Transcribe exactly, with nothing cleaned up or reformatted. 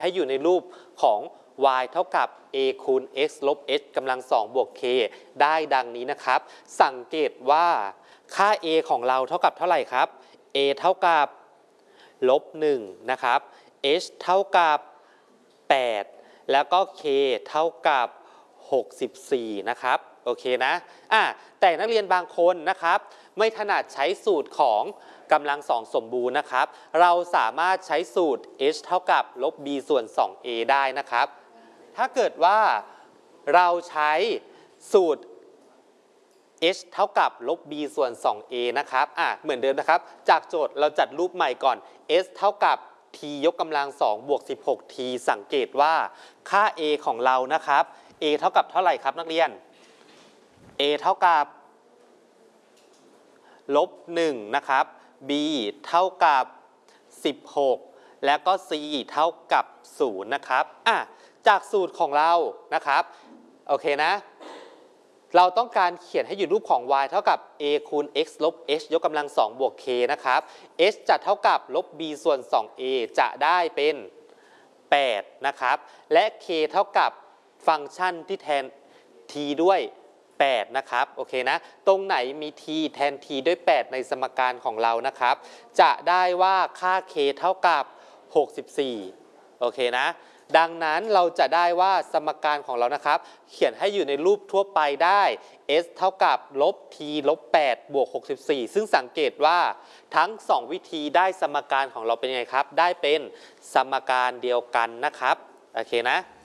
ให้อยู่ในรูปของ y เท่ากับ a คูณ x ลบ h กำลังสองบวก k ได้ดังนี้นะครับสังเกตว่าค่า a ของเราเท่ากับเท่าไหร่ครับ a เท่ากับลบหนึ่งนะครับ h เท่ากับแปดแล้วก็ k เท่ากับหกสิบสี่นะครับโอเคนะอ่ะแต่นักเรียนบางคนนะครับไม่ถนัดใช้สูตรของกำลังสองสมบูรณ์นะครับเราสามารถใช้สูตร h เท่ากับลบ b ส่วน สอง a ได้นะครับถ้าเกิดว่าเราใช้สูตร h เท่ากับลบ b ส่วน สอง a นะครับอ่ะเหมือนเดิมนะครับจากโจทย์เราจัดรูปใหม่ก่อน s เท่ากับ t ยกกำลังสองบวกสิบหก t สังเกตว่าค่า a ของเรานะครับ a เท่ากับเท่าไหร่ครับนักเรียน a เท่ากับลบหนึ่งนะครับ b เท่ากับสิบหกแล้วก็ c เท่ากับศูนย์นะครับอ่ะจากสูตรของเรานะครับโอเคนะเราต้องการเขียนให้อยู่รูปของ y เท่ากับ a คูณ x ลบ h ยกกำลังสองบวก k นะครับ h จะเท่ากับลบ b ส่วน สอง a จะได้เป็นแปดนะครับและ k เท่ากับฟังก์ชันที่แทน t ด้วยแปดนะครับโอเคนะตรงไหนมี t แทน t ด้วยแปดในสมการของเรานะครับจะได้ว่าค่า k เท่ากับหกสิบสี่โอเคนะดังนั้นเราจะได้ว่าสมการของเรานะครับเขียนให้อยู่ในรูปทั่วไปได้ s เท่ากับลบ t ลบแปดบวกหกสิบสี่ซึ่งสังเกตว่าทั้งสองวิธีได้สมการของเราเป็นไงครับได้เป็นสมการเดียวกันนะครับโอเคนะ